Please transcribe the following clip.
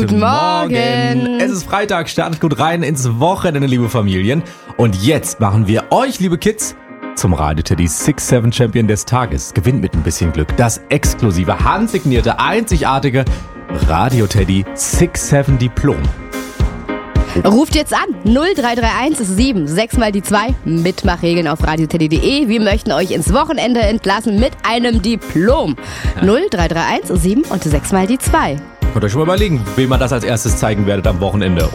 Guten Morgen. Es ist Freitag, startet gut rein ins Wochenende, liebe Familien. Und jetzt machen wir euch, liebe Kids, zum Radio Teddy 6-7 Champion des Tages. Gewinnt mit ein bisschen Glück das exklusive, handsignierte, einzigartige Radio Teddy 6-7 Diplom. Ruft jetzt an 0331 7 6 mal die 2. Mitmachregeln auf radioteddy.de. Wir möchten euch ins Wochenende entlassen mit einem Diplom. 0331 7 und 6 mal die 2. Könnt ihr euch schon mal überlegen, wem ihr das als erstes zeigen werdet am Wochenende.